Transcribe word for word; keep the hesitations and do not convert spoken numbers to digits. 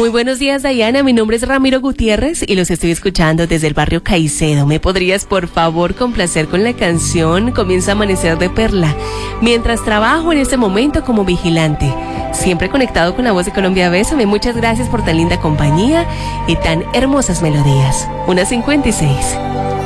Muy buenos días, Diana. Mi nombre es Ramiro Gutiérrez y los estoy escuchando desde el barrio Caicedo. ¿Me podrías, por favor, complacer con la canción Comienza a Amanecer de Perla? Mientras trabajo en este momento como vigilante. Siempre conectado con la voz de Colombia. Bésame. Muchas gracias por tan linda compañía y tan hermosas melodías. Una cincuenta y seis.